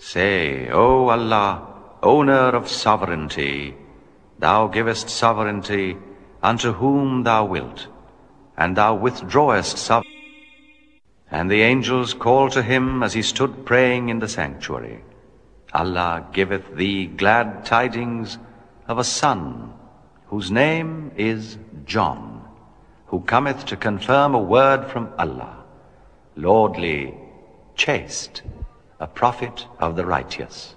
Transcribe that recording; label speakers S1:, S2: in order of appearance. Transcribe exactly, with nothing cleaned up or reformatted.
S1: Say, O Allah, owner of sovereignty, Thou givest sovereignty unto whom Thou wilt, and Thou withdrawest sovereignty. And the angels called to him as he stood praying in the sanctuary, Allah giveth thee glad tidings of a son, whose name is John, who cometh to confirm a word from Allah, lordly, chaste, a prophet of the righteous.